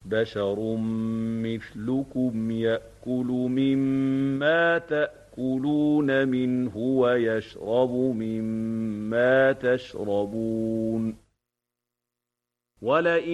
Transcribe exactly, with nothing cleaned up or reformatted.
بشر مثلكم يأكل مما تأكلون منه ويشرب مما تشربون ولئن